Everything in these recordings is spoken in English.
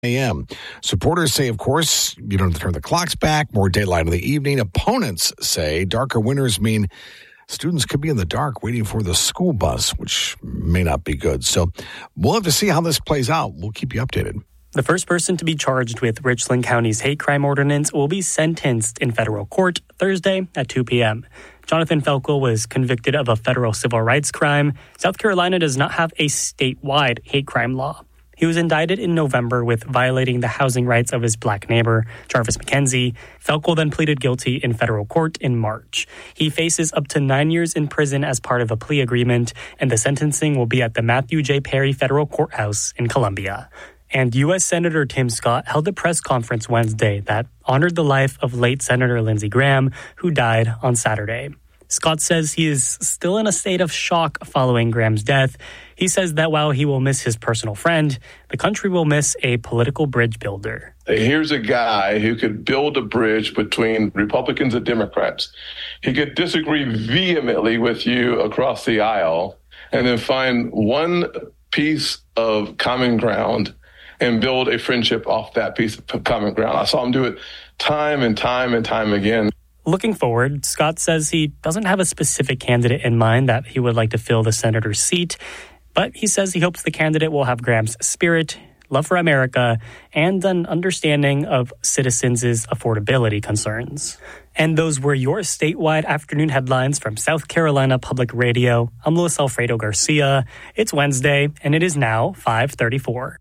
a.m. Supporters say, of course, you don't have to turn the clocks back, more daylight in the evening. Opponents say darker winters mean students could be in the dark waiting for the school bus, which may not be good. So we'll have to see how this plays out. We'll keep you updated. The first person to be charged with Richland County's hate crime ordinance will be sentenced in federal court Thursday at 2 p.m. Jonathan Felkel was convicted of a federal civil rights crime. South Carolina does not have a statewide hate crime law. He was indicted in November with violating the housing rights of his black neighbor, Jarvis McKenzie. Felkel then pleaded guilty in federal court in March. He faces up to 9 years in prison as part of a plea agreement, and the sentencing will be at the Matthew J. Perry Federal Courthouse in Columbia. And U.S. Senator Tim Scott held a press conference Wednesday that honored the life of late Senator Lindsey Graham, who died on Saturday. Scott says he is still in a state of shock following Graham's death. He says that while he will miss his personal friend, the country will miss a political bridge builder. Here's a guy who could build a bridge between Republicans and Democrats. He could disagree vehemently with you across the aisle and then find one piece of common ground and build a friendship off that piece of common ground. I saw him do it time and time and time again. Looking forward, Scott says he doesn't have a specific candidate in mind that he would like to fill the senator's seat, but he says he hopes the candidate will have Graham's spirit, love for America, and an understanding of citizens' affordability concerns. And those were your statewide afternoon headlines from South Carolina Public Radio. I'm Luis Alfredo Garcia. It's Wednesday, and it is now 5:34.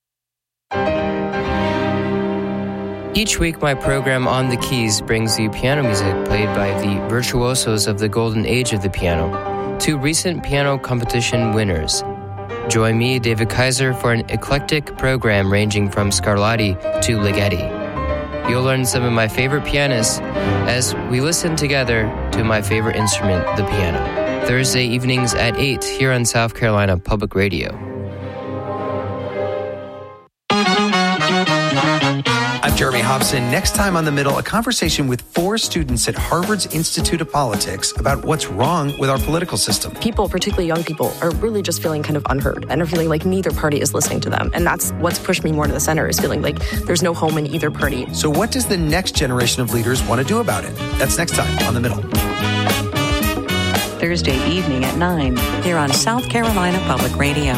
Each week, my program On the Keys brings you piano music played by the virtuosos of the golden age of the piano, 2 recent piano competition winners. Join me, David Kaiser, for an eclectic program ranging from Scarlatti to Ligeti. You'll learn some of my favorite pianists as we listen together to my favorite instrument, the piano. Thursday evenings at 8 here on South Carolina Public Radio. I'm Jeremy Hobson. Next time on The Middle, a conversation with 4 students at Harvard's Institute of Politics about what's wrong with our political system. People, particularly young people, are really just feeling kind of unheard and are feeling like neither party is listening to them. And that's what's pushed me more to the center, is feeling like there's no home in either party. So what does the next generation of leaders want to do about it? That's next time on The Middle. Thursday evening at 9 here on South Carolina Public Radio.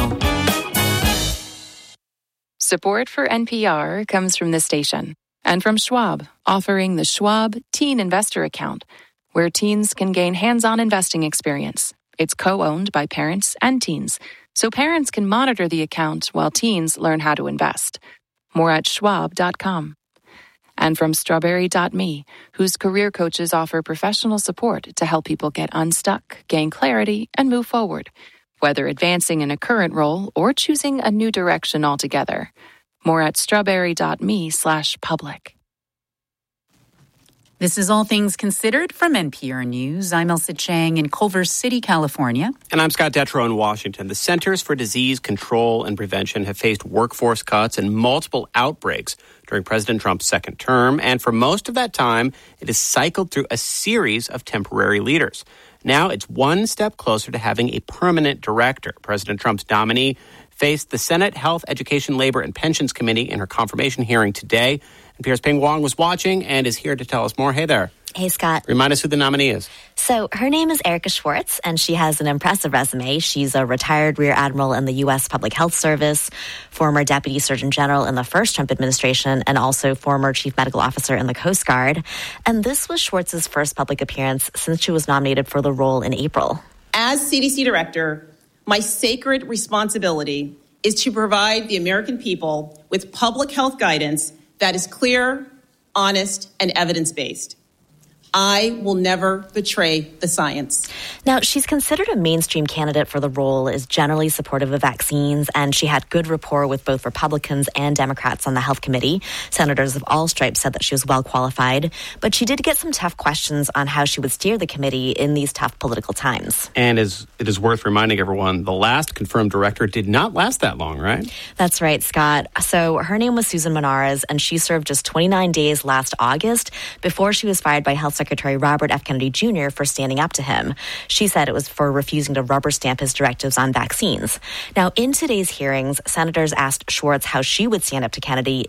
Support for NPR comes from this station and from Schwab, offering the Schwab Teen Investor Account, where teens can gain hands-on investing experience. It's co-owned by parents and teens, so parents can monitor the account while teens learn how to invest. More at schwab.com. And from Strawberry.me, whose career coaches offer professional support to help people get unstuck, gain clarity, and move forward, whether advancing in a current role or choosing a new direction altogether. More at strawberry.me/public. This is All Things Considered from NPR News. I'm Elsa Chang in Culver City, California. And I'm Scott Detrow in Washington. The Centers for Disease Control and Prevention have faced workforce cuts and multiple outbreaks during President Trump's second term. And for most of that time, it has cycled through a series of temporary leaders. Now it's one step closer to having a permanent director. President Trump's nominee faced the Senate Health, Education, Labor, and Pensions Committee in her confirmation hearing today. And Pierce Ping Wong was watching and is here to tell us more. Hey there. Hey, Scott. Remind us who the nominee is. So her name is Erica Schwartz, and she has an impressive resume. She's a retired Rear Admiral in the U.S. Public Health Service, former Deputy Surgeon General in the first Trump administration, and also former Chief Medical Officer in the Coast Guard. And this was Schwartz's first public appearance since she was nominated for the role in April. As CDC Director, my sacred responsibility is to provide the American people with public health guidance that is clear, honest, and evidence-based. I will never betray the science. Now, she's considered a mainstream candidate for the role, is generally supportive of vaccines, and she had good rapport with both Republicans and Democrats on the Health Committee. Senators of all stripes said that she was well qualified, but she did get some tough questions on how she would steer the committee in these tough political times. And it is worth reminding everyone, the last confirmed director did not last that long, right? That's right, Scott. So her name was Susan Menares, and she served just 29 days last August before she was fired by Health Secretary Robert F. Kennedy Jr. for standing up to him. She said it was for refusing to rubber stamp his directives on vaccines. Now, in today's hearings, senators asked Schwartz how she would stand up to Kennedy